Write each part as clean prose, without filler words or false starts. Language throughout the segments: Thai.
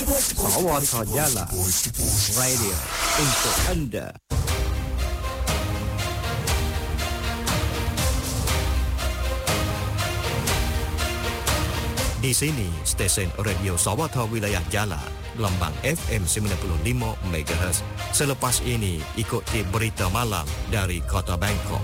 สวทยะลา Radio untuk Anda Di sini stesen radio Sawata Wilayah Jala, Lambang FM 95 MHz. Selepas ini ikuti berita malam dari Kota Bangkok.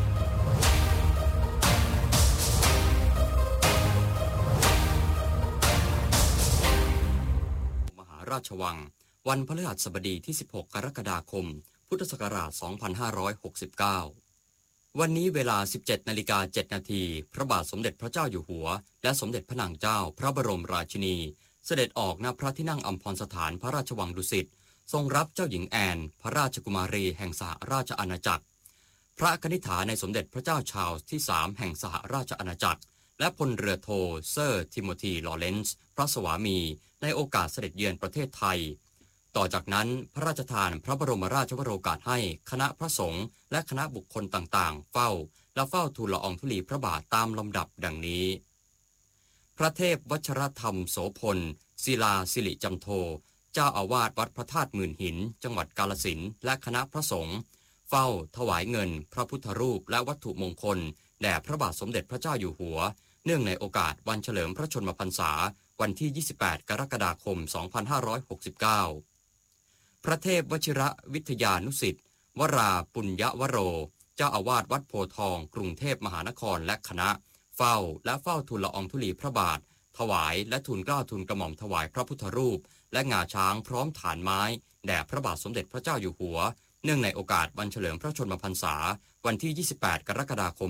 มหาราชวังวันพฤหัสบดีที่16กรกฎาคมพุทธศักราช2569วันนี้เวลา 17:07 นาทีพระบาทสมเด็จพระเจ้าอยู่หัวและสมเด็จพระนางเจ้าพระบรมราชินีเสด็จออกณพระที่นั่งอัมพรสถานพระราชวังดุสิตทรงรับเจ้าหญิงแอนพระราชกุมารีแห่งสหราชอาณาจักรพระกนิษฐาในสมเด็จพระเจ้าชาร์ลส์ที่3แห่งสหราชอาณาจักรและพลเรือโทเซอร์ทิโมธีลอเรนซ์พระสวามีในโอกาสเสด็จเยือนประเทศไทยต่อจากนั้นพระราชทานพระบรมราชวโรกาสให้คณะพระสงฆ์และคณะบุคคลต่างๆเฝ้าทูลละอองธุลีพระบาทตามลำดับดังนี้พระเทพวชรธรรมโสพลศิลาสิริจันโทเจ้าอาวาสวัดพระธาตุหมื่นหินจังหวัดกาฬสินธุ์และคณะพระสงฆ์เฝ้าถวายเงินพระพุทธรูปและวัตถุมงคลแด่พระบาทสมเด็จพระเจ้าอยู่หัวเนื่องในโอกาสวันเฉลิมพระชนมพรรษาวันที่28กรกฎาคม2569พระเทพวชิระวิทยานุสิทธิ์วราปุญญวโรเจ้าอาวาสวัดโพธิ์ทองกรุงเทพมหานครและคณะเฝ้าทูลละอองธุลีพระบาทถวายและทูลเกล้าทูลกระหม่อมถวายพระพุทธรูปและงาช้างพร้อมฐานไม้แด่พระบาทสมเด็จพระเจ้าอยู่หัวเนื่องในโอกาสวันเฉลิมพระชนมพรรษาวันที่28กรกฎาคม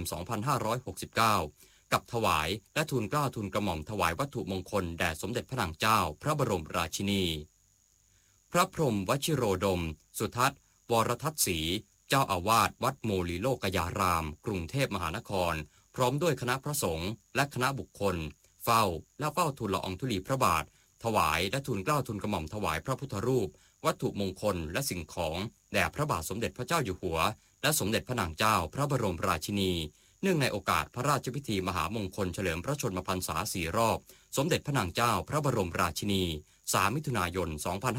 2569กับถวายและทูลเกล้าทูลกระหม่อมถวายวัตถุมงคลแด่สมเด็จพระนางเจ้าพระบรมราชินีพระพรหมวชิโรดมสุทัศน์วรทัศน์ศรีเจ้าอาวาสวัดโมลีโลกยารามกรุงเทพมหานครพร้อมด้วยคณะพระสงฆ์และคณะบุคคลเฝ้าทูลละอองธุลีพระบาทถวายและทูลเกล้าทูลกระหม่อมถวายพระพุทธรูปวัตถุมงคลและสิ่งของแด่พระบาทสมเด็จพระเจ้าอยู่หัวและสมเด็จพระนางเจ้าพระบรมราชินีเนื่องในโอกาสพระราชพิธีมหามงคลเฉลิมพระชนมพรรษา4 รอบสมเด็จพระนางเจ้าพระบรมราชินี3 มิถุนายน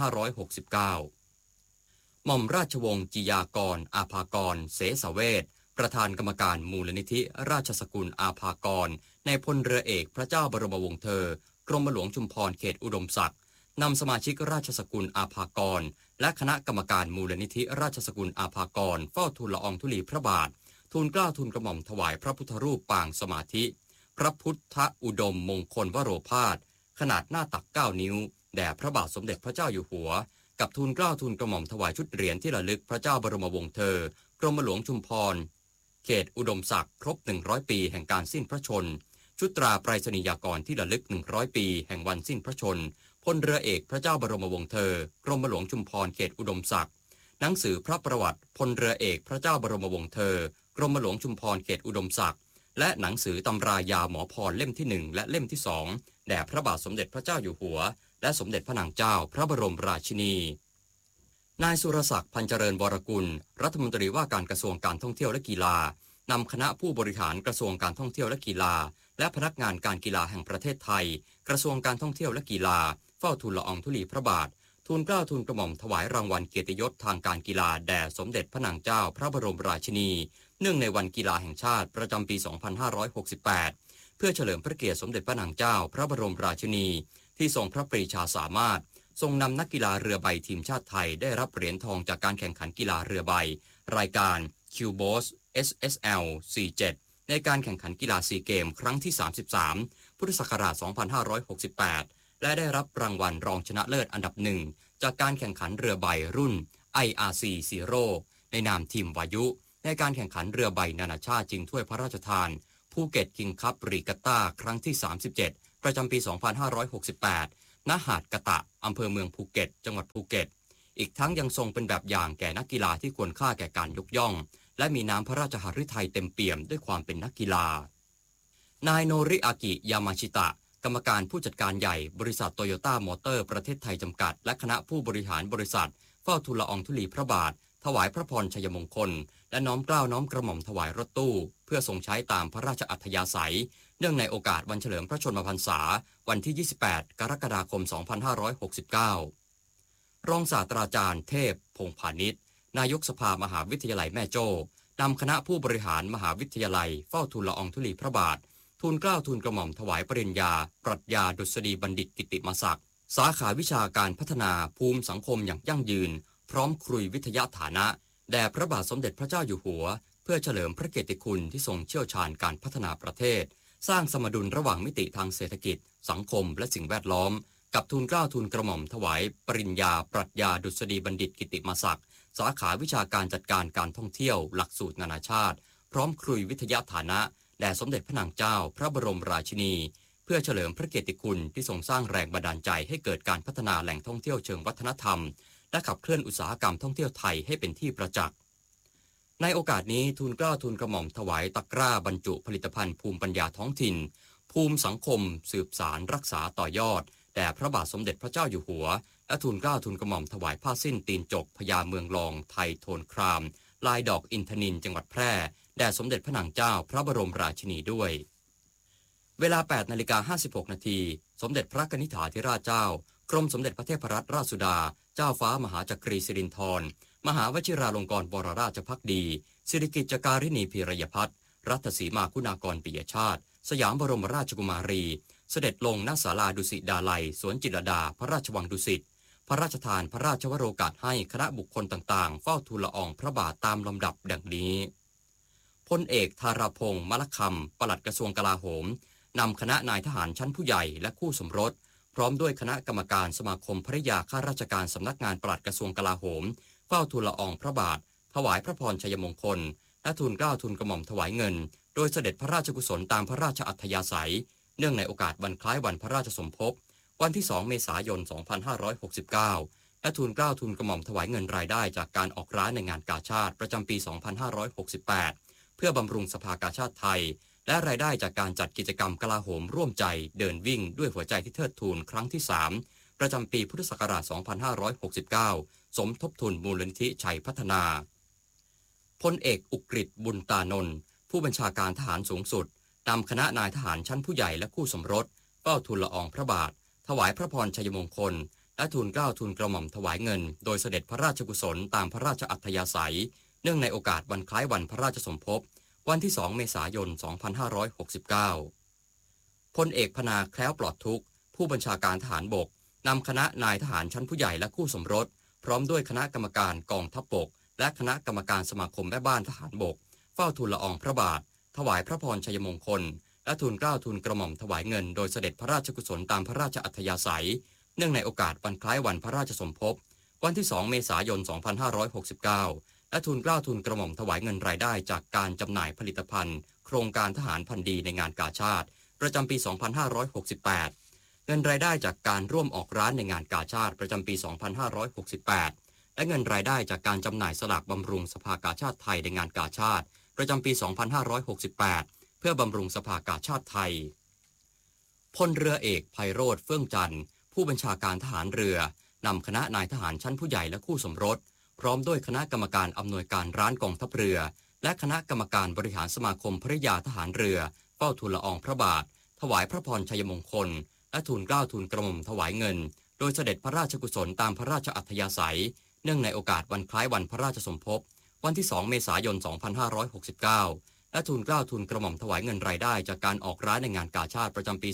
2569หม่อมราชวงศ์จิยากรอาภากรเสสเวชประธานกรรมการมูลนิธิราชสกุลอาภากรในพลเรือเอกพระเจ้าบรมวงศ์เธอกรมหลวงชุมพรเขตอุดมศักดิ์นำสมาชิกราชสกุลอาภากรและคณะกรรมการมูลนิธิราชสกุลอาภากรเฝ้าทูลละอองธุลีพระบาททูลเกล้าทูลกระหม่อมถวายพระพุทธรูปปางสมาธิพระพุทธอุดมมงคลวโรภาสขนาดหน้าตัก9 นิ้วแด่พระบาทสมเด็จพระเจ้าอยู่หัวกับทูลเกล้าทูลกระหม่อมถวายชุดเหรียญที่ระลึกพระเจ้าบรมวงศ์เธอกรมหลวงชุมพรเขตอุดมศักดิ์ครบ100 ปีแห่งการสิ้นพระชนชุดตราไปรษณียากรที่ระลึก100 ปีแห่งวันสิ้นพระชนพลเรือเอกพระเจ้าบรมวงศ์เธอกรมหลวงชุมพรเขตอุดมศักดิ์หนังสือพระประวัติพลเรือเอกพระเจ้าบรมวงศ์เธอกรมหลวงชุมพรเขตอุดมศักดิ์และหนังสือตำรายาหมอพรเล่มที่1และเล่มที่2แด่พระบาทสมเด็จพระเจ้าอยู่หัวและสมเด็จพระนางเจ้าพระบรมราชินีนายสุรศักดิ์พันเจริญวรกุลรัฐมนตรีว่าการกระทรวงการท่องเที่ยวและกีฬานำคณะผู้บริหารกระทรวงการท่องเที่ยวและกีฬาและพนักงานการกีฬาแห่งประเทศไทยกระทรวงการท่องเที่ยวและกีฬาเฝ้าทูลละอองธุลีพระบาททูลเกล้าทูลกระหม่อมถวายรางวัลเกียรติยศทางการกีฬาแด่สมเด็จพระนางเจ้าพระบรมราชินีเนื่องในวันกีฬาแห่งชาติประจำปี 2568 เพื่อเฉลิมพระเกียรติสมเด็จพระนางเจ้าพระบรมราชินีที่ทรงพระปรีชาสามารถทรงนำนักกีฬาเรือใบทีมชาติไทยได้รับเหรียญทองจากการแข่งขันกีฬาเรือใบรายการ QBOS SSL 47ในการแข่งขันกีฬาซีเกมครั้งที่33พุทธศักราช 2568 และได้รับรางวัลรองชนะเลิศอันดับ1จากการแข่งขันเรือใบรุ่น IRC Zero ในนามทีมวายุในการแข่งขันเรือใบนานาชาติชิงถ้วยพระราชทานภูเก็ตคิงคัพรีกัตตาครั้งที่37ประจำปี 2568 ณ หาดกะตะอำเภอเมืองภูเก็ตจังหวัดภูเก็ตอีกทั้งยังทรงเป็นแบบอย่างแก่นักกีฬาที่ควรค่าแก่การยกย่องและมีน้ำพระราชหฤทัยเต็มเปี่ยมด้วยความเป็นนักกีฬานายโนริอากิยามาชิตะกรรมการผู้จัดการใหญ่บริษัทโตโยต้ามอเตอร์ประเทศไทยจำกัดและคณะผู้บริหารบริษัทเฝ้าทูลละอองธุลีพระบาทถวายพระพรชัยมงคลและน้อมเกล้าน้อมกระหม่อมถวายรถตู้เพื่อทรงใช้ตามพระราชอัธยาศัยเนื่องในโอกาสวันเฉลิมพระชนมพรรษาวันที่28กรกฎาคม 2569 รองศาสตราจารย์เทพพงษ์พาณิชย์นายกสภามหาวิทยาลัยแม่โจ้นำคณะผู้บริหารมหาวิทยาลัยเฝ้าทูลละอองธุลีพระบาททูลเกล้าทูลกระหม่อมถวายปริญญาปรัชญาดุษฎีบัณฑิตกิติมศักดิ์สาขาวิชาการพัฒนาภูมิสังคมอย่างยั่งยืนพร้อมครุยวิทยาฐานะแด่พระบาทสมเด็จพระเจ้าอยู่หัวเพื่อเฉลิมพระเกียรติคุณที่ทรงเชี่ยวชาญการพัฒนาประเทศสร้างสมดุลระหว่างมิติทางเศรษฐกิจสังคมและสิ่งแวดล้อมกับทูลเกล้าทูลกระหม่อมถวายปริญญาปรัชญาดุษฎีบัณฑิตกิติมศักดิ์สาขาวิชาการจัดการการท่องเที่ยวหลักสูตรนานาชาติพร้อมครุยวิทยาฐานะแด่สมเด็จพระนางเจ้าพระบรมราชินีเพื่อเฉลิมพระเกียรติคุณที่ทรงสร้างแรงบันดาลใจให้เกิดการพัฒนาแหล่งท่องเที่ยวเชิงวัฒนธรรมและขับเคลื่อนอุตสาหกรรมท่องเที่ยวไทยให้เป็นที่ประจักษ์ในโอกาสนี้ทูลเกล้าทูลกระหม่อมถวายตะกร้าบรรจุผลิตภัณฑ์ภูมิปัญญาท้องถิ่นภูมิสังคมสืบสารรักษาต่อยอดแด่พระบาทสมเด็จพระเจ้าอยู่หัวและทูลเกล้าทูลกระหม่อมถวายผ้าสิ้นตีนจกพญาเมืองรองไทยโทนครามลายดอกอินทนิลจังหวัดแพร่แด่สมเด็จพระนางเจ้าพระบรมราชินีด้วยเวลา 8:56 น.สมเด็จพระกนิษฐาธิราชเจ้ากรมสมเด็จพระเทพรัตนราชสุดาเจ้าฟ้ามหาจักรีสิรินธรมหาวชิราลงกรณ์บรราชภักดีสิริกิติ์การิณีพีรยพัฒน์รัตสีมาคุณากรปิยชาติสยามบรมราชกุมารีเสด็จลงณศาลาดุสิตดาลัยสวนจิตรลดาพระราชวังดุสิตพระราชทานพระราชวโรกาสให้คณะบุคคลต่างๆเฝ้าทูลละอองพระบาทตามลำดับดังนี้พลเอกธารพงษ์มลคำปลัดกระทรวงกลาโหมนำคณะนายทหารชั้นผู้ใหญ่และคู่สมรสพร้อมด้วยคณะกรรมการสมาคมภริยาข้าราชการสำนักงานปลัดกระทรวงกลาโหมเฝ้าทูลละอองพระบาทถวายพระพรชัยมงคลและทูลเกล้าทูลกระหม่อมถวายเงินโดยเสด็จพระราชกุศลตามพระราชอัธยาศัยเนื่องในโอกาสวันคล้ายวันพระราชสมภพวันที่ 2 เมษายน 2569และทูลเกล้าทูลกระหม่อมถวายเงินรายได้จากการออกร้านในงานกาชาดประจำปี 2568เพื่อบำรุงสภากาชาดไทยและรายได้จากการจัดกิจกรรมกลาโหมร่วมใจเดินวิ่งด้วยหัวใจที่เทิดทูนครั้งที่ 3ประจำปีพุทธศักราช 2569สมทบทุนมูลนิธิชัยพัฒนาพลเอกอุกฤษบุญตานนท์ผู้บัญชาการทหารสูงสุดนำคณะนายทหารชั้นผู้ใหญ่และคู่สมรสเฝ้าทูลละอองพระบาทถวายพระพรชัยมงคลและทูลเกล้าทูลกระหม่อมถวายเงินโดยเสด็จพระราชกุศลตามพระราชอัธยาศัยเนื่องในโอกาสวันคล้ายวันพระราชสมภพวันที่ 2 เมษายน 2569พลเอกพนาแคล้วปลอดทุกข์ผู้บัญชาการทหารบกนำคณะนายทหารชั้นผู้ใหญ่และคู่สมรสพร้อมด้วยคณะกรรมการกองทัพบกและคณะกรรมการสมาคมแม่บ้านทหารบกเฝ้าทูลละอองพระบาทถวายพระพรชัยมงคลและทูลเกล้าทูลกระหม่อมถวายเงินโดยเสด็จพระราชกุศลตามพระราชอัธยาศัยเนื่องในโอกาสวันคล้ายวันพระราชสมภพวันที่ 2 เมษายน 2569และทูลเกล้าทูลกระหม่อมถวายเงินรายได้จากการจำหน่ายผลิตภัณฑ์โครงการทหารพันดีในงานกาชาดประจำปี 2568เงินรายได้จากการร่วมออกร้านในงานกาชาดประจำปี 2568และเงินรายได้จากการจำหน่ายสลากบำรุงสภากาชาดไทยในงานกาชาดประจำปี 2568เพื่อบำรุงสภากาชาดไทยพลเรือเอกไพโรจน์เฟื่องจันทร์ผู้บัญชาการทหารเรือนำคณะนายทหารชั้นผู้ใหญ่และคู่สมรสพร้อมด้วยคณะกรรมการอำนวยการร้านกองทัพเรือและคณะกรรมการบริหารสมาคมภริยาทหารเรือเฝ้าทูลละอองพระบาทถวายพระพรชัยมงคลและทูลเกล้าทูลกระหม่อมถวายเงินโดยเสด็จพระราชกุศลตามพระราชอัธยาศัยเนื่องในโอกาสวันคล้ายวันพระราชสมภพวันที่ 2 เมษายน 2569และทูลเกล้าทูลกระหม่อมถวายเงินรายได้จากการออกร้านในงานกาชาดประจำปี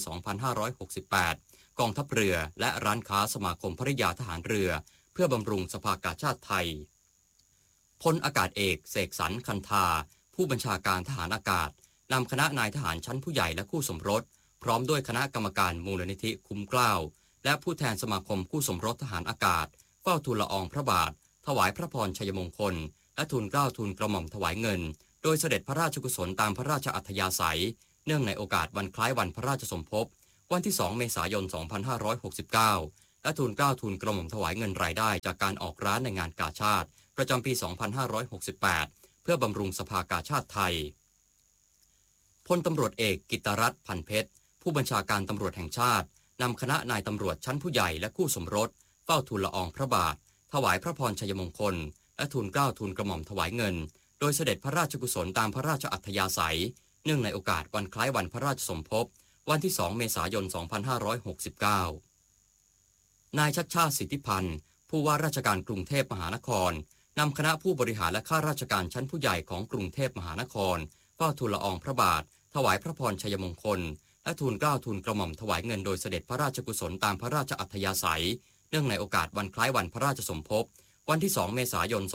2568กองทัพเรือและร้านค้าสมาคมภริยาทหารเรือเพื่อบำรุงสภากาชาดไทยพลอากาศเอกเสกสรรคันธาผู้บัญชาการทหารอากาศนำคณะนายทหารชั้นผู้ใหญ่และคู่สมรสพร้อมด้วยคณะกรรมการมูลนิธิคุ้มเกล้าและผู้แทนสมาคมคู่สมรสทหารอากาศเฝ้าทูลละอองพระบาทถวายพระพรชัยมงคลและทูลเกล้าทูลกระหม่อมถวายเงินโดยเสด็จพระราชกุศลตามพระราชอัธยาศัยเนื่องในโอกาสวันคล้ายวันพระราชสมภพวันที่ 2 เมษายน 2569และทูลเกล้าทูลกระหม่อมถวายเงินรายได้จากการออกร้านในงานกาชาดประจำปี 2568เพื่อบำรุงสภากาชาดไทยพลตำรวจเอกกิตติรัตน์พันเพชรผู้บัญชาการตำรวจแห่งชาตินำคณะนายตำรวจชั้นผู้ใหญ่และคู่สมรสเฝ้าทูลละอองพระบาทถวายพระพรชัยมงคลและทูลเกล้าทูลกระหม่อมถวายเงินโดยเสด็จพระราชกุศลตามพระราชอัธยาศัยเนื่องในโอกาสวันคล้ายวันพระราชสมภพวันที่ 2 เมษายน 2569นายชัชชาติสิทธิพันธ์ผู้ว่าราชการกรุงเทพมหานครนำคณะผู้บริหารและข้าราชการชั้นผู้ใหญ่ของกรุงเทพมหานครเฝ้าทูลละอองพระบาทถวายพระพรชัยมงคลและทูลเกล้าทูลกระหม่อมถวายเงินโดยเสด็จพระราชกุศลตามพระราชอัธยาศัยเนื่องในโอกาสวันคล้ายวันพระราชสมภพวันที่ 2 เมษายน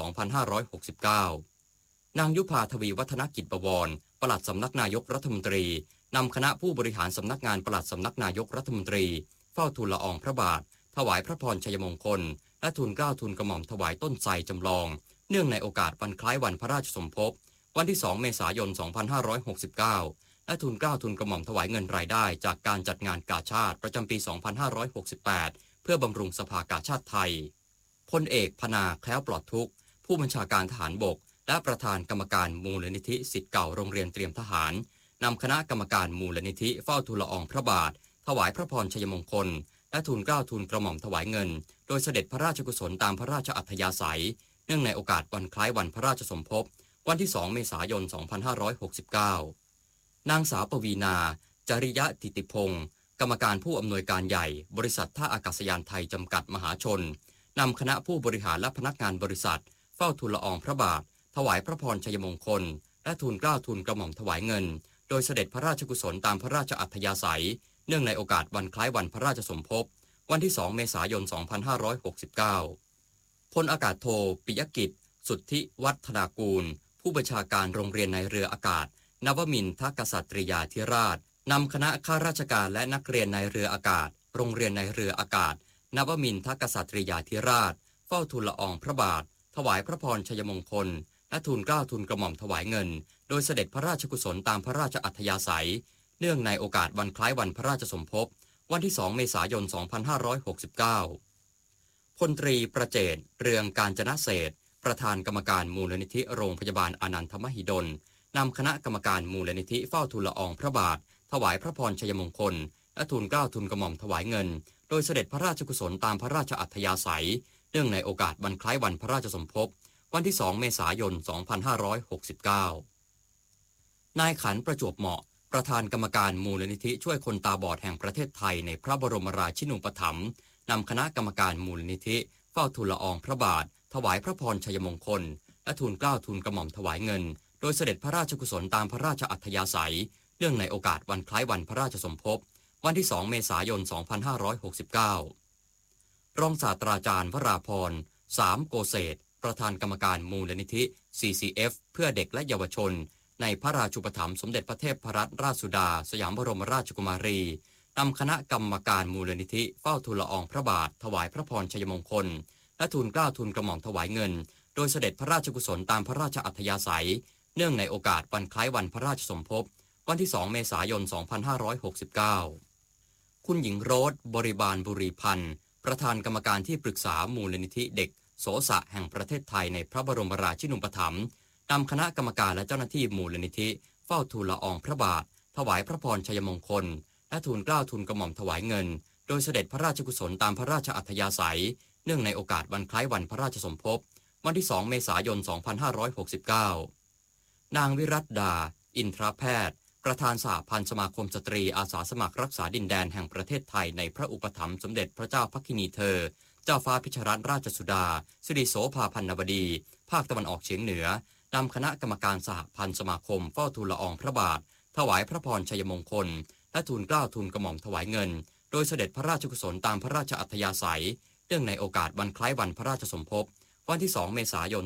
2569 นางยุพาทวีวัฒนกิจบวรปลัดสำนักนายกรัฐมนตรีนำคณะผู้บริหารสำนักงานปลัดสำนักนายกรัฐมนตรีเฝ้าทูลละอองพระบาทถวายพระพรชัยมงคลและทูลเกล้าทูลกระหม่อมถวายต้นไทรจำลองเนื่องในโอกาสวันคล้ายวันพระราชสมภพวันที่ 2 เมษายน 2569 และทูลเกล้าทูลกระหม่อมถวายเงินรายได้จากการจัดงานกาชาดประจำปี 2568 เพื่อบำรุงสภากาชาดไทยพลเอกพนาแคล้วปลอดทุกข์ผู้บัญชาการทหารบกและประธานกรรมการมูลนิธิศิษย์เก่าโรงเรียนเตรียมทหารนำคณะกรรมการมูลนิธิเฝ้าทูลละอองพระบาทถวายพระพรชัยมงคลและทูลเกล้าทูลกระหม่อมถวายเงินโดยเสด็จพระราชกุศลตามพระราชอัธยาศัยเนื่องในโอกาสวันคล้ายวันพระราชสมภพวันที่ 2 เมษายน 2569 นางสาวปวีณาจริยะติติพงศ์กรรมการผู้อำนวยการใหญ่บริษัทท่าอากาศยานไทยจำกัดมหาชนนำคณะผู้บริหารและพนักงานบริษัทเฝ้าทูลละอองพระบาทถวายพระพรชัยมงคลและทูลเกล้าทูลกระหม่อมถวายเงินโดยเสด็จพระราชกุศลตามพระราชอัธยาศัยเนื่องในโอกาสวันคล้ายวันพระราชสมภพวันที่ 2 เมษายน 2569 พลอากาศโทปิยกิจสุทธิวัฒนากูลผู้บัญชาการโรงเรียนในเรืออากาศนวมินทกษัตริยาธิราชนำคณะข้าราชการและนักเรียนในเรืออากาศโรงเรียนในเรืออากาศนวมินทกษัตริยาธิราชเฝ้าทูลละอองพระบาทถวายพระพรชัยมงคลและทูลเกล้าทูลกระหม่อมถวายเงินโดยเสด็จพระราชกุศลตามพระราชอัธยาศัยเนื่องในโอกาสวันคล้ายวันพระราชสมภพวันที่ 2 เมษายน 2569 พลตรีประเจตเรืองกาญจนเศรษฐ์ประธานกรรมการมูลนิธิโรงพยาบาลอนันทมหิดลนำคณะกรรมการมูลนิธิเฝ้าทูลละอองพระบาทถวายพระพรชัยมงคลและทูลเกล้าทูลกระหม่อมถวายเงินโดยเสด็จพระราชกุศลตามพระราชอัธยาศัยเนื่องในโอกาสวันคล้ายวันพระราชสมภพวันที่ 2 เมษายน 2569 นายขันประจวบเหมาะประธานกรรมการมูลนิธิช่วยคนตาบอดแห่งประเทศไทยในพระบรมราชินูปถัมภ์นำคณะกรรมการมูลนิธิเฝ้าทูลละอองพระบาทถวายพระพรชัยมงคลและทูลเกล้าทูลกระหม่อมถวายเงินโดยเสด็จพระราชกุศลตามพระราชอัธยาศัยเนื่องในโอกาสวันคล้ายวันพระราชสมภพวันที่ 2 เมษายน 2569 รองศาสตราจารย์วราพรสามโกเศษประธานกรรมการมูลนิธิ CCF เพื่อเด็กและเยาวชนในพระราชูปถัมภ์สมเด็จพระเทพรัตนราชสุดาสยามบรมราชกุมารีนำคณะกรรมการมูลนิธิเฝ้าทูลละอองพระบาทถวายพระพรชัยมงคลและทูลเกล้าทูลกระหม่อมถวายเงินโดยเสด็จพระราชกุศลตามพระราชอัธยาศัยเนื่องในโอกาสวันคล้ายวันพระราชสมภพวันที่ 2 เมษายน 2569 คุณหญิงโรสบริบาลบุรีพันธ์ประธานกรรมการที่ปรึกษามูลนิธิเด็กโสสะแห่งประเทศไทยในพระบรมราชินูปถัมภ์นำคณะกรรมการและเจ้าหน้าที่มูลนิธิเฝ้าทูลละอองพระบาทถวายพระพรชัยมงคลและทูลเกล้าทูลกระหม่อมถวายเงินโดยเสด็จพระราชกุศลตามพระราชอัธยาศัยเนื่องในโอกาสวันคล้ายวันพระราชสมภพวันที่ 2 เมษายน 2569 นางวิรัตดาอินทรแพทย์ประธานสหพันธ์สมาคมสตรีอาสาสมัครรักษาดินแดนแห่งประเทศไทยในพระอุปถัมภ์สมเด็จพระเจ้าพักคินีเธอเจ้าฟ้าพิชรัตนราชสุดาสิริโสภาพันนวดีภาคตะวันออกเฉียงเหนือนำคณะกรรมการสหพันธ์สมาคมเฝ้าทูลละอองพระบาทถวายพระพรชัยมงคลและทูลเกล้าทูลกระหม่อมถวายเงินโดยเสด็จพระราชกุศลตามพระราชอัธยาศัยเนื่องในโอกาสวันคล้ายวันพระราชสมภพวันที่ 2 เมษายน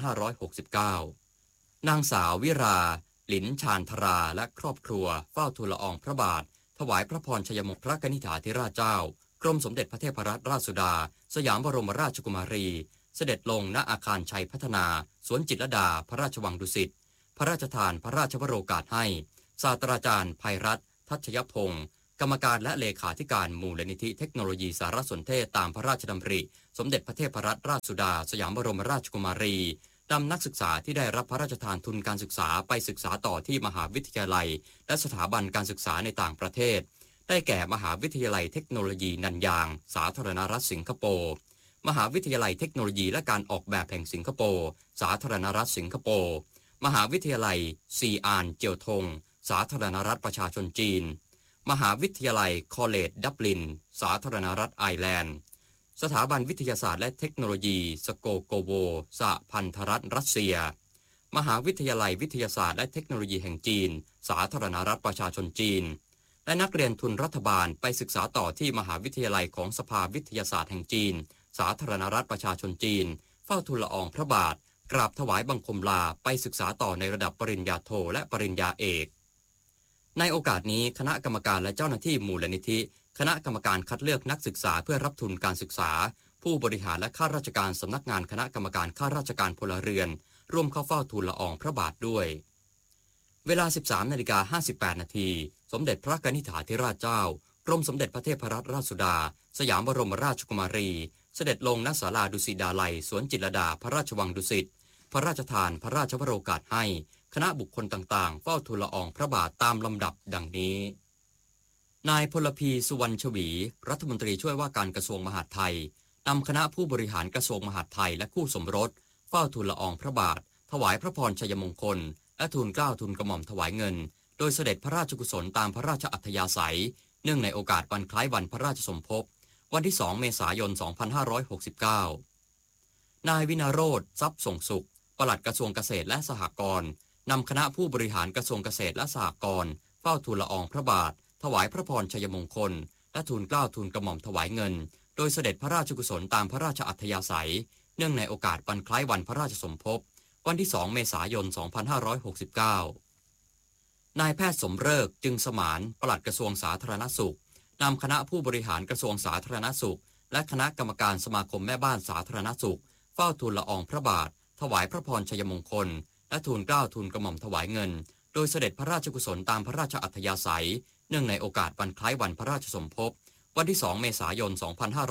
2569 นางสาววิราหลินชานธราและครอบครัวเฝ้าทูลละอองพระบาทถวายพระพรชัยมงคลพระกนิษฐาธิราชเจ้ากรมสมเด็จพระเทพรัตนราชสุดาสยามบรมราชกุมารีเสด็จลงณอาคารชัยพัฒนาสวนจิตรลดาพระราชวังดุสิตพระราชทานพระราชวโรกาสให้ศาสตราจารย์ไพรัตน์ทัชยพงศ์กรรมการและเลขาธิการมูลนิธิเทคโนโลยีสารสนเทศตามพระราชดำริสมเด็จพระเทพรัตนราชสุดาสยามบรมราชกุมารีนำนักศึกษาที่ได้รับพระราชทานทุนการศึกษาไปศึกษาต่อที่มหาวิทยาลัยและสถาบันการศึกษาในต่างประเทศได้แก่มหาวิทยาลัยเทคโนโลยีนันยางสาธารณรัฐสิงคโปร์มหาวิทยาลัยเทคโนโลยีและการออกแบบแห่งสิงคโปร์สาธารณรัฐสิงคโปร์มหาวิทยาลัยซีอานเจียวทงสาธารณรัฐประชาชนจีนมหาวิทยาลัยคอลเลจดับลินสาธารณรัฐไอร์แลนด์สถาบันวิทยาศาสตร์และเทคโนโลยีสโกโกโวสหพันธรัฐรัสเซียมหาวิทยาลัยวิทยาศาสตร์และเทคโนโลยีแห่งจีนสาธารณรัฐประชาชนจีนและนักเรียนทุนรัฐบาลไปศึกษาต่อที่มหาวิทยาลัยของสภาวิทยาศาสตร์แห่งจีนสาธารณรัฐประชาชนจีนเฝ้าทูลละอองพระบาทกราบถวายบังคมลาไปศึกษาต่อในระดับปริญญาโทและปริญญาเอกในโอกาสนี้คณะกรรมการและเจ้าหน้าที่มูลนิธิคณะกรรมการคัดเลือกนักศึกษาเพื่อรับทุนการศึกษาผู้บริหารและข้าราชการสำนักงานคณะกรรมการข้าราชการพลเรือนร่วมเข้าเฝ้าทูลละอองพระบาทด้วยเวลา 13:58 นาทีสมเด็จพระกนิษฐาธิราชเจ้ากรมสมเด็จพระเทพรัตนราชสุดาสยามบรมราชกุมารีเสด็จลงณศาลาดุสิตดาลัยสวนจิตรลดาพระราชวังดุสิตพระราชทานพระราชวโรกาสให้คณะบุคคลต่างๆเฝ้าทูลละอองพระบาทตามลำดับดังนี้นายพลพีสุวรรณชวีรัฐมนตรีช่วยว่าการกระทรวงมหาดไทยนำคณะผู้บริหารกระทรวงมหาดไทยและคู่สมรสเฝ้าทูลละอองพระบาทถวายพระพรชัยมงคลและทูลเกล้าทูลกระหม่อมถวายเงินโดยเสด็จพระราชกุศลตามพระราชอัธยาศัยเนื่องในโอกาสวันคล้ายวันพระราชสมภพวันที่ 2 เมษายน 2569 นายวินาโรจน์ทรัพย์ส่งสุขปลัดกระทรวงเกษตรและสหกรณ์นำคณะผู้บริหารกระทรวงเกษตรและสหกรณ์เฝ้าทูลละอองพระบาทถวายพระพรชัยมงคลและทูลเกล้าทูลกระหม่อมถวายเงินโดยเสด็จพระราชกุศลตามพระราชอัธยาศัยเนื่องในโอกาสวันคล้ายวันพระราชสมภพวันที่ 2 เมษายน 2569 นายแพทย์สมฤกษ์จึงสมานปลัดกระทรวงสาธารณสุขนำคณะผู้บริหารกระทรวงสาธารณสุขและคณะกรรมการสมาคมแม่บ้านสาธารณสุขเฝ้าทูลละอองพระบาทถวายพระพรชัยมงคลและทูลเกล้าทูลกระหม่อมถวายเงินโดยเสด็จพระราชกุศลตามพระราชอัธยาศัยเนื่องในโอกาสวันคล้ายวันพระราชสมภพวันที่ 2 เมษายน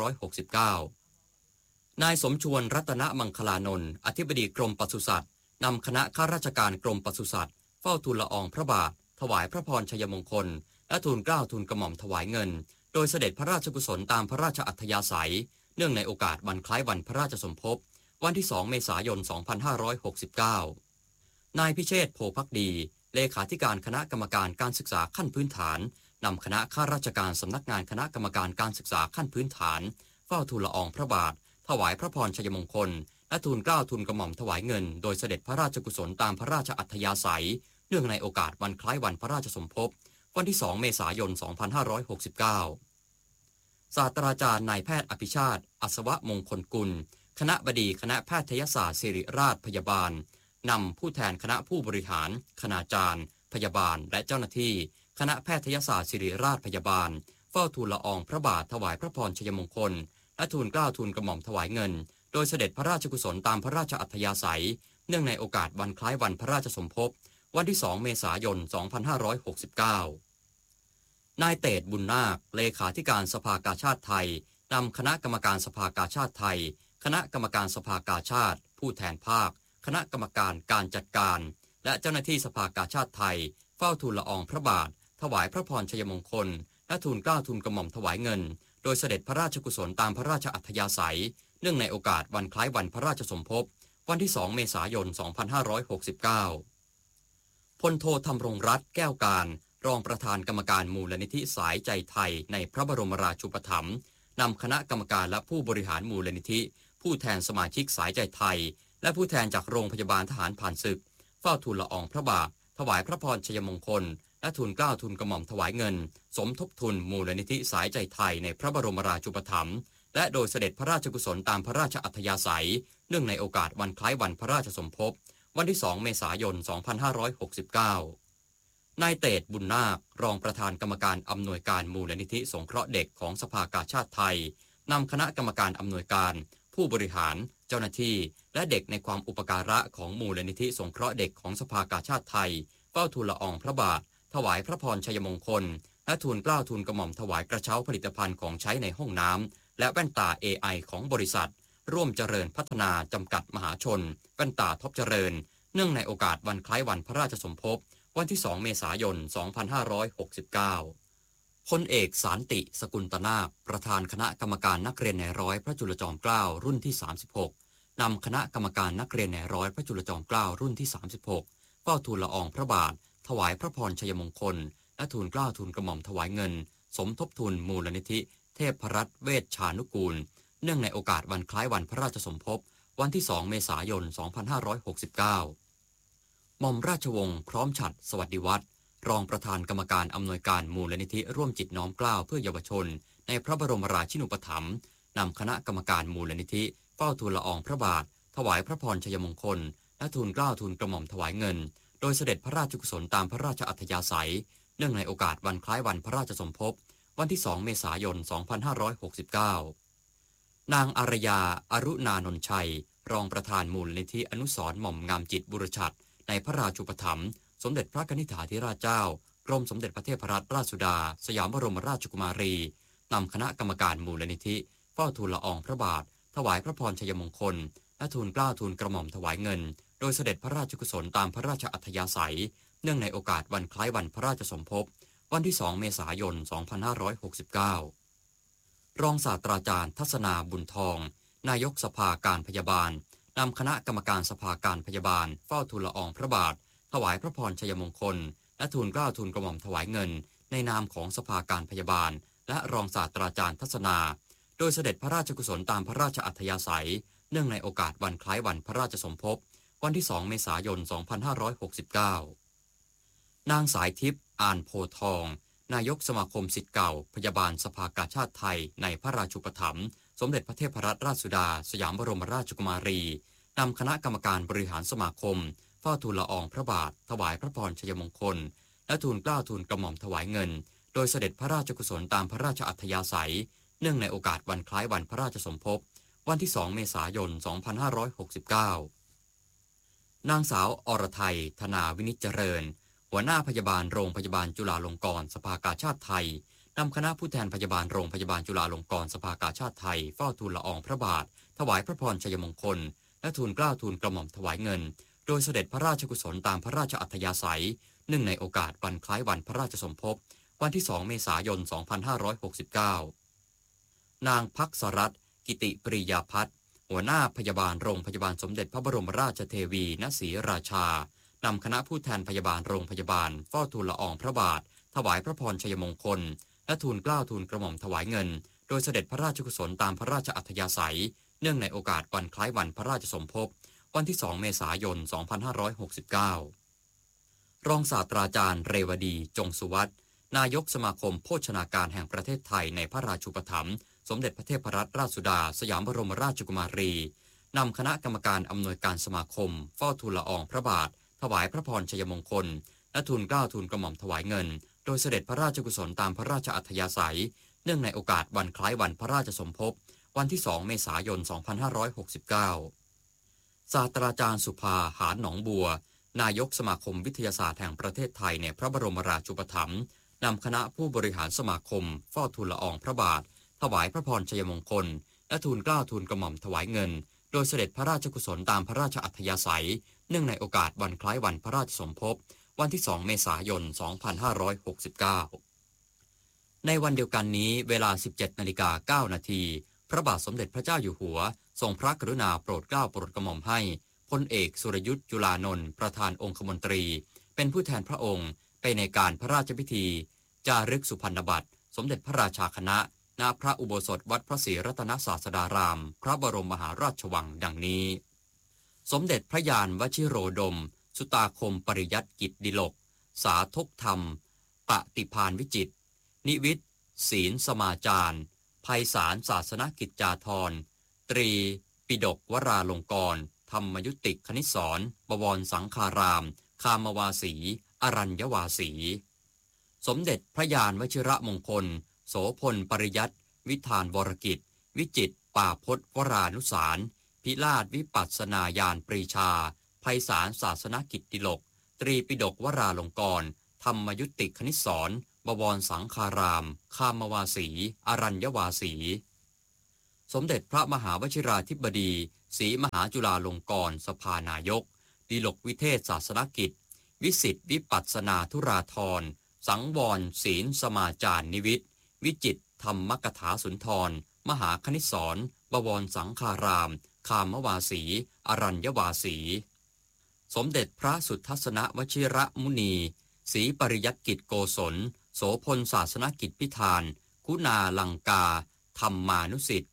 2569 นายสมชวนรัตนมังคลานนท์อธิบดีกรมปศุสัตว์นำคณะข้าราชการกรมปศุสัตว์เฝ้าทูลละอองพระบาทถวายพระพรชัยมงคลและทูลเกล้าทูลกระหม่อมถวายเงินโดยเสด็จพระราชกุศลตามพระราชอัธยาศัยเนื่องในโอกาสวันคล้ายวันพระราชสมภพวันที่ 2 เมษายน 2569 นายพิเชษฐ์โพภักดีเลขาธิการคณะกรรมการการศึกษาขั้นพื้นฐานนำคณะข้าราชการสำนักงานคณะกรรมการการศึกษาขั้นพื้นฐานเฝ้าทูลละอองพระบาทถวายพระพรชัยมงคลและทูลเกล้าทูลกระหม่อมถวายเงินโดยเสด็จพระราชกุศลตามพระราชอัธยาศัยเนื่องในโอกาสวันคล้ายวันพระราชสมภพวันที่ 2 เมษายน 2569 ศาสตราจารย์นายแพทย์อภิชาติอัศวมงคลกุลคณบดีคณะแพทยศาสตร์ศิริราชพยาบาลนำผู้แทนคณะผู้บริหารคณาจารย์พยาบาลและเจ้าหน้าที่คณะแพทยศาสตร์ศิริราชพยาบาลเฝ้าทูลละอองพระบาทถวายพระพรชัยมงคลและทูลเกล้าทูลกระหม่อมถวายเงินโดยเสด็จพระราชกุศลตามพระราชอัธยาศัยเนื่องในโอกาสวันคล้ายวันพระราชสมภพวันที่ 2 เมษายน 2569 นายเตศบุญนาคเลขาธิการสภากาชาดไทยนำคณะกรรมการสภากาชาดไทยคณะกรรมการสภากาชาดผู้แทนภาคคณะกรรมการการจัดการและเจ้าหน้าที่สภากาชาดไทยเฝ้าทูลละอองพระบาทถวายพระพรชัยมงคลและทูลเกล้าทูลกระหม่อมถวายเงินโดยเสด็จพระราชกุศลตามพระราชอัธยาศัยเนื่องในโอกาสวันคล้ายวันพระราชสมภพวันที่ 2 เมษายน 2569 พลโทธำรงรัตน์แก้วการรองประธานกรรมการมูลนิธิสายใจไทยในพระบรมราชูปถัมภ์นำคณะกรรมการและผู้บริหารมูลนิธิผู้แทนสมาชิกสายใจไทยและผู้แทนจากโรงพยาบาลทหารผ่านศึกเฝ้าทูลละอองพระบาทถวายพระพรชัยมงคลและทูลเกล้าทูลกระหม่อมถวายเงินสมทบทุนมูลนิธิสายใจไทยในพระบรมราชูปถัมภ์และโดยเสด็จพระราชกุศลตามพระราชอัธยาศัยเนื่องในโอกาสวันคล้ายวันพระราชสมภพวันที่ 2 เมษายน 2569 นายเตศบุญนาครองประธานกรรมการอำนวยการมูลนิธิสงเคราะห์เด็กของสภากาชาดไทยนำคณะกรรมการอำนวยการผู้บริหารเจ้าหน้าที่และเด็กในความอุปการะของมูลนิธิสงเคราะห์เด็กของสภากาชาดไทยเฝ้าทูลละอองพระบาทถวายพระพรชัยมงคลและทูลเกล้าทูลกระหม่อมถวายกระเช้าผลิตภัณฑ์ของใช้ในห้องน้ำและแว่นตา AI ของบริษัทร่วมเจริญพัฒนาจำกัดมหาชนแว่นตาท็อปเจริญเนื่องในโอกาสวันคล้ายวันพระราชสมภพวันที่ 2 เมษายน 2569 พลเอกสารติสกุลตนาคประธานคณะกรรมการนักเรียนในร้อยพระจุลจอมเกล้ารุ่นที่ 36นำคณะกรรมการนักเรียนในร้อยพระจุลจอมเกล้ารุ่นที่ 36เฝ้าทูลละอองพระบาทถวายพระพรชัยมงคลและทูลเกล้าทูลกระหม่อมถวายเงินสมทบทุนมูลนิธิเทพรัตน์เวชชานุกูลเนื่องในโอกาสวันคล้ายวันพระราชสมภพวันที่2เมษายน2569หม่อมราชวงศ์พร้อมฉัตรสวัสดิวัฒน์รองประธานกรรมการอำนวยการมูลนิธิร่วมจิตน้อมเกล้าเพื่อเยาวชนในพระบรมราชินูปถัมภ์นำคณะกรรมการมูลนิธิเฝ้าทูลละอองพระบาทถวายพระพรชัยมงคลและทูลเกล้าทูลกระหม่อมถวายเงินโดยเสด็จพระราชกุศลตามพระราชอัธยาศัยเนื่องในโอกาสวันคล้ายวันพระราชสมภพวันที่2เมษายน2569นางอารยาอรุณานนท์ชัยรองประธานมูลนิธิอนุสรณ์หม่อมงามจิตบุรชัดในพระราชูปถัมภ์สมเด็จพระกนิษฐาธิราชเจ้ากรมสมเด็จพระเทพรัตนราชสุดาสยามบรมราชกุมารีนำคณะกรรมการมูลนิธิเฝ้าทูลละอองพระบาทถวายพระพรชัยมงคลและทูลเกล้าทูลกระหม่อมถวายเงินโดยเสด็จพระราชกุศลตามพระราชอัธยาศัยเนื่องในโอกาสวันคล้ายวันพระราชสมภพวันที่2เมษายน2569รองศาสตราจารย์ทัศนาบุญทองนายกสภาการพยาบาลนำคณะกรรมการสภาการพยาบาลเฝ้าทูลละอองพระบาทถวายพระพรชัยมงคลและทูลเกล้าทูลกระหม่อมถวายเงินในนามของสภาการพยาบาลและรองศาสตราจารย์ทัศนาโดยเสด็จพระราชกุศลตามพระราชอัธยาศัยเนื่องในโอกาสวันคล้ายวันพระราชสมภพวันที่2เมษายน2569นางสายทิพย์อานโพทองนายกสมาคมศิษย์เก่าพยาบาลสภากาชาดไทยในพระราชูปถัมภ์สมเด็จพระเทพรัตนราชสุดาสยามบรมราชกุมารีนำคณะกรรมการบริหารสมาคมเฝ้าทูลละอองพระบาทถวายพระพรชัยมงคลและทูลเกล้าทูลกระหม่อมถวายเงินโดยเสด็จพระราชกุศลตามพระราชอัธยาศัยเนื่องในโอกาสวันคล้ายวันพระราชสมภพวันที่2เมษายน2569นางสาวอรไทยธนาวินิจเจริญหัวหน้าพยาบาลโรงพยาบาลจุฬาลงกรณ์สภากาชาดไทยนำคณะผู้แทนพยาบาลโรงพยาบาลจุฬาลงกรณ์สภากาชาดไทยเฝ้าทูลละอองพระบาทถวายพระพรชัยมงคลและทูลเกล้าทูลกระหม่อมถวายเงินโดยเสด็จพระราชกุศลตามพระราชอัธยาศัยเนื่องในโอกาสวันคล้ายวันพระราชสมภพวันที่2เมษายน2569นางภักษรัตน์กิติปริยาพัฒน์หัวหน้าพยาบาลโรงพยาบาลสมเด็จพระบรมราชเทวีณศรีราชานำคณะผู้แทนพยาบาลโรงพยาบาลเฝ้าทูลละอองพระบาทถวายพระพรชัยมงคลและทูลเกล้าทูลกระหม่อมถวายเงินโดยเสด็จพระราชกุศลตามพระราชอัธยาศัยเนื่องในโอกาสวันคล้ายวันพระราชสมภพวันที่2เมษายน2569รองศาสตราจารย์เรวดีจงสุวัฒน์นายกสมาคมโภชนาการแห่งประเทศไทยในพระราชูปถัมภ์สมเด็จพระเทพรัตนราชสุดาสยามบรมราชกุมารีนำคณะกรรมการอำนวยการสมาคมเฝ้าทูลละอองพระบาทถวายพระพรชัยมงคลและทูลเกล้าทูลกระหม่อมถวายเงินโดยเสด็จพระราชกุศลตามพระราชอัธยาศัยเนื่องในโอกาสวันคล้ายวันพระราชสมภพวันที่2เมษายน2569ศาสตราจารย์สุภาหาญหนองบัวนายกสมาคมวิทยาศาสตร์แห่งประเทศไทยในพระบรมราชูปถัมภ์นำคณะผู้บริหารสมาคมเฝ้าทูลละอองพระบาทถวายพระพรชัยมงคลและทูลเกล้าทูลกระหม่อมถวายเงินโดยเสด็จพระราชกุศลตามพระราชอัธยาศัยเนื่องในโอกาสวันคล้ายวันพระราชสมภพวันที่2เมษายน2569ในวันเดียวกันนี้เวลา 17:09 น.พระบาทสมเด็จพระเจ้าอยู่หัวทรงพระกรุณาโปรดเกล้าโปรดกระหม่อมให้พลเอกสุรยุทธจุลานนท์ประธานองคมนตรีเป็นผู้แทนพระองค์ไปในการพระราชพิธีจารึกสุพรรณบัตรสมเด็จพระราชาคณะณพระอุโบสถวัดพระศรีรัตนศาสดารามพระบรมมหาราชวังดังนี้สมเด็จพระยานวชิโรดมสุตาคมปริยัติกิจดิลกสาธกธรรมปฏิภาณวิจิตรนิวิทย์ศีลสมาจารไพศาลศาสนกิจจาธรตรีปิฎกวราลงกรณ์ธรรมยุติคณิสรณ์บวรสังฆารามคามวาสีอรัญยวาสีสมเด็จพระยานวชิระมงคลโสพลปริยัติวิธานวรกิจวิจิตรป่าพจน์วรานุสารพิราชวิปัสสนาญาณปรีชาไพศาลศาสนกิจดิลกตรีปิฎกวราลงกรณ์ธรรมยุติคณิสรณ์บวรสังฆารามคามวาสีอรัญยวาสีสมเด็จพระมหาวชิราธิบดีศรีมหาจุฬาลงกรณ์สภานายกดิลกวิเทศศาสนกิจวิสิทธิวิปัสสนาธุราธรสังวรศีลสมาจารนิวิทย์วิจิตรธรรมกถาสุนทรมหาคณิสรณ์บวรสังฆารามคามวาสีอรัญยวาสีสมเด็จพระสุทัศนวชิระมุนีศรีปริยัติกิจโกศลโสพลศาสนกิจพิธานคุณาลังกาธรรมานุสิทธิ์พิ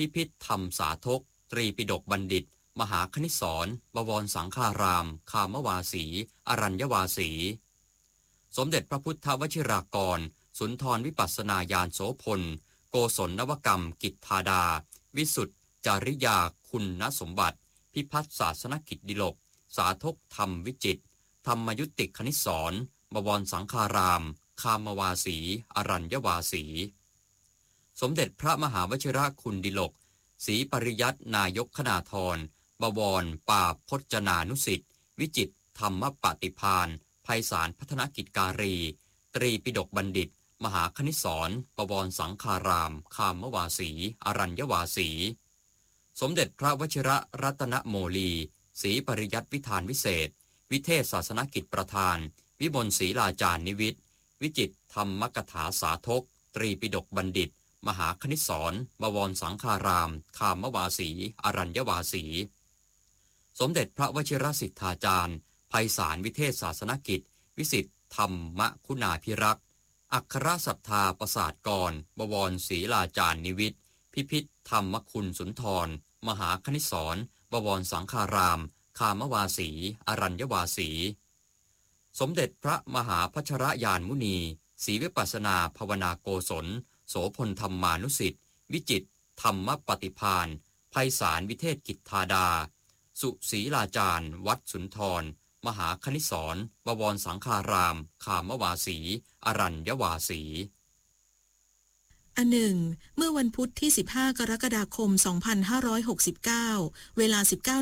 พิพิธธรรมสาธกตรีปิฎกบัณฑิตมหาคณิตศรบวรสังฆารามคามวาสีอรัญญวาสีสมเด็จพระพุทธวชิรากรสุนทรวิปัสสนาญาณโสพลโกศลนวกรรมกิจธาดาวิสุทธจาริยาคุณสมบัติพิพัฒน์ศาสนกิจดิลกสาธกธรรมวิจิตรธรรมยุติคณิตศรบวรสังฆารามคามวาสีอรัญญวาสีสมเด็จพระมหาวชิรคุณดิลกศรีปริยัตินายกคณาธรบวรป่าพจนานุสิทธิ์วิจิตรธรรมปฏิภาณไพศาลพัฒนกิจการีตรีปิฎกบัณฑิตมหาคณิตศรบวรสังฆารามคามวาสีอรัญญวาสีสมเด็จพระวชิรรัตนโมลีศรีปริยัติวิธานวิเศษวิเทศศาสนกิจประธานวิมลศรีลาจารย์นิวิทย์วิจิตรธรรมกถาสาธกตรีปิฎกบัณฑิตมหาคณิตศรบวรสังฆารามคามวาสีอรัญญวาสีสมเด็จพระวชิรสิทธาจารย์ไพศาลวิเทศศาสนกิจวิสิทธิธรรมคุณาภิรักษ์อัครศรัทธาประสาทกรบวรศรีลาจารย์นิวิทย์พิพิธธรรมคุณสุนทรมหาคณิตศรบวรสังฆารามคามวาสีอรัญญวาสีสมเด็จพระมหาพัชรยานมุนีศรีวิปัสสนาภาวนาโกศลโสพลธรรมานุสิทธิ์วิจิตรธรรมปฏิภาณไพศาลวิเทศกิจธาดาสุศรีลาจารย์วัดสุนทรมหาคณิตศรบวรสังฆารามคามวาสีอรัญญวาสีอันหนึ่งเมื่อวันพุธที่15กรกฎาคม2569เวลา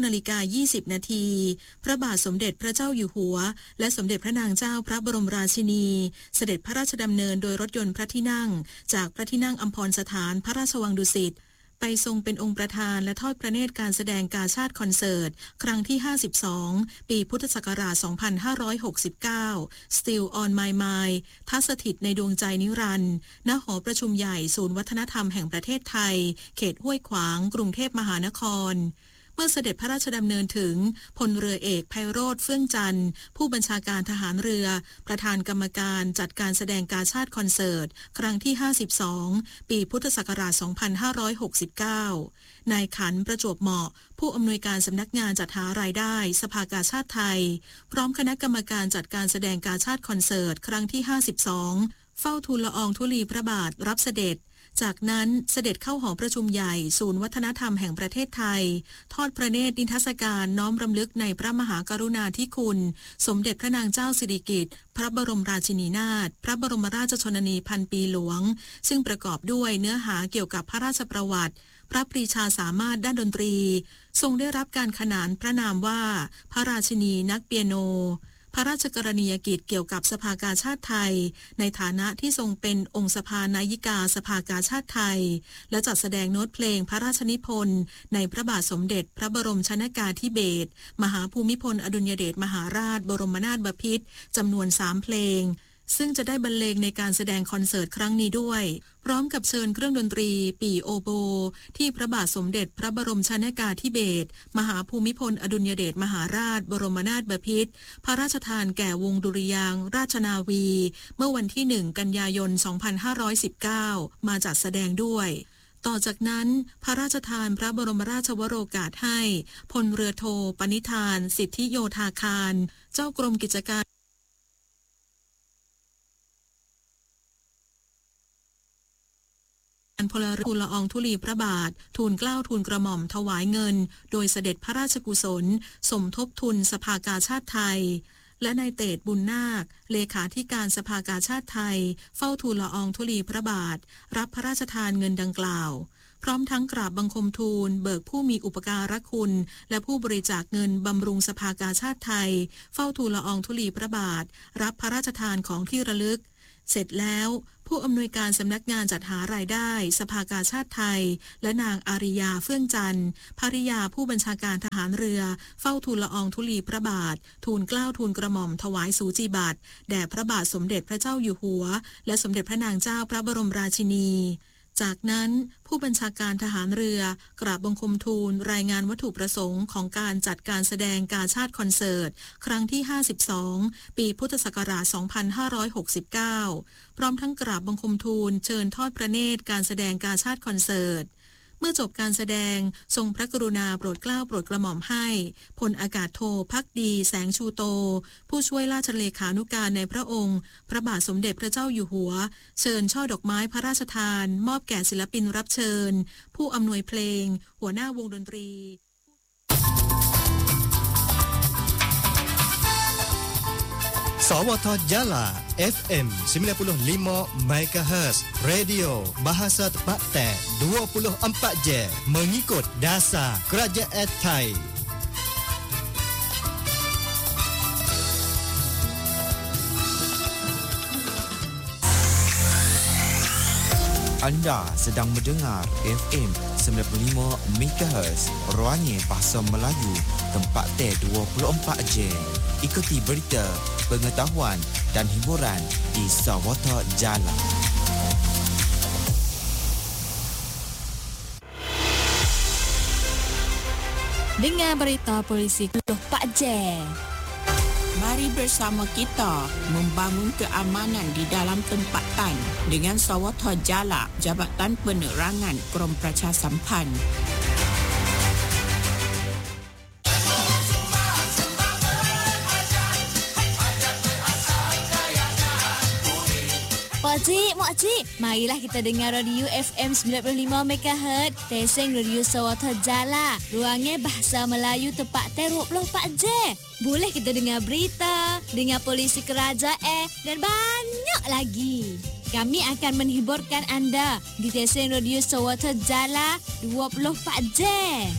19:20 นาทีพระบาทสมเด็จพระเจ้าอยู่หัวและสมเด็จพระนางเจ้าพระบรมราชินีเสด็จพระราชดำเนินโดยรถยนต์พระที่นั่งจากพระที่นั่งอัมพรสถานพระราชวังดุสิตไปทรงเป็นองค์ประธานและทอดพระเนตรการแสดงกาชาดคอนเสิร์ตครั้งที่52ปีพุทธศักราช2569 Still on My Mind ทัศถิตในดวงใจนิรันดร์ณหอประชุมใหญ่ศูนย์วัฒนธรรมแห่งประเทศไทยเขตห้วยขวางกรุงเทพมหานครเมื่อเสด็จพระราชดำเนินถึงพลเรือเอกไพโรจน์เฟื่องจันทร์ผู้บัญชาการทหารเรือประธานกรรมการจัดการแสดงกาชาดคอนเสิร์ตครั้งที่52ปีพุทธศักราช2569นายขันประจวบเหมาะผู้อำนวยการสำนักงานจัดหารายได้สภากาชาดไทยพร้อมคณะกรรมการจัดการแสดงกาชาดคอนเสิร์ตครั้งที่52เฝ้าทูลละอองธุลีพระบาทรับเสด็จจากนั้นเสด็จเข้าหอประชุมใหญ่ศูนย์วัฒนธรรมแห่งประเทศไทยทอดพระเนตรนิทรรศการน้อมรำลึกในพระมหากรุณาธิคุณสมเด็จพระนางเจ้าสิริกิติ์พระบรมราชินีนาถพระบรมราชชนนีพันปีหลวงซึ่งประกอบด้วยเนื้อหาเกี่ยวกับพระราชประวัติพระปรีชาสามารถด้านดนตรีทรงได้รับการขนานพระนามว่าพระราชินีนักเปียโนพระราชกรณียกิจเกี่ยวกับสภากาชาดไทยในฐานะที่ทรงเป็นองค์สภานายิกาสภากาชาดไทยและจัดแสดงโน้ตเพลงพระราชนิพนธ์ในพระบาทสมเด็จพระบรมชนกาธิเบศรมหาภูมิพลอดุลยเดชมหาราชบรมนาถบพิตรจำนวน3เพลงซึ่งจะได้บรรเลงในการแสดงคอนเสิร์ตครั้งนี้ด้วยพร้อมกับเชิญเครื่องดนตรีปี่โอโบที่พระบาทสมเด็จพระบรมชนกาธิเบศรมหาภูมิพลอดุลยเดชมหาราชบรมนาถบพิตรพระราชทานแก่วงดุริยางค์ราชนาวีเมื่อวันที่1กันยายน2519มาจัดแสดงด้วยต่อจากนั้นพระราชทานพระบรมราชวโรกาสให้พลเรือโทปณิธานสิทธิโยธาคารเจ้ากรมกิจการพลเรือทูลละอองธุลีพระบาททูลเกล้าทูลกระหม่อมถวายเงินโดยเสด็จพระราชกุศลสมทบทุนสภากาชาดไทยและนายเตชบุญนาคเลขาธิการสภากาชาดไทยเฝ้าทูลละอองธุลีพระบาทรับพระราชทานเงินดังกล่าวพร้อมทั้งกราบบังคมทูลเบิกผู้มีอุปการะคุณและผู้บริจาคเงินบำรุงสภากาชาดไทยเฝ้าทูลละอองธุลีพระบาทรับพระราชทานของที่ระลึกเสร็จแล้วผู้อำนวยการสำนักงานจัดหารายได้สภากาชาดไทยและนางอาริยาเฟื่องจันทร์ภริยาผู้บัญชาการทหารเรือเฝ้าทูลละอองธุลีพระบาททูลเกล้าทูลกระหม่อมถวายสูจิบัตรแด่พระบาทสมเด็จพระเจ้าอยู่หัวและสมเด็จพระนางเจ้าพระบรมราชินีจากนั้นผู้บัญชาการทหารเรือกราบบังคมทูลรายงานวัตถุประสงค์ของการจัดการแสดงกาชาดคอนเสิร์ตครั้งที่52ปีพุทธศักราช2569พร้อมทั้งกราบบังคมทูลเชิญทอดพระเนตรการแสดงกาชาดคอนเสิร์ตเมื่อจบการแสดงทรงพระกรุณาโปรดเกล้าโปรดกระหม่อมให้พลอากาศโทภักดีแสงชูโตผู้ช่วยราชเลขานุการในพระองค์พระบาทสมเด็จพระเจ้าอยู่หัวเชิญช่อดอกไม้พระราชทานมอบแก่ศิลปินรับเชิญผู้อำนวยเพลงหัวหน้าวงดนตรีสวทJala FM 95 MHz Radio Bahasa Tempatan 24 jam mengikut dasar Kerajaan Thai. Anda sedang mendengar FM 95 MHz Ruangnya Bahasa Melayu Tempat T 24 jam. Ikuti berita, pengetahuan dan hiburan di Sawata Jala. Dengar berita polisi 24 jam. Mari bersama kita membangun keamanan di dalam tempatan dengan Sawata Jala, Jabatan Penerangan Krom Pracha Sampan. Makcik, marilah kita dengar radio FM 95 MHz, Teseng Radio Sawata Jala. Ruangnya Bahasa Melayu Tempat T 24 jam. Boleh kita dengar berita, dengar polisi kerajaan dan banyak lagi. Kami akan menghiburkan anda di Teseng Radio Sawata Jala 24 jam.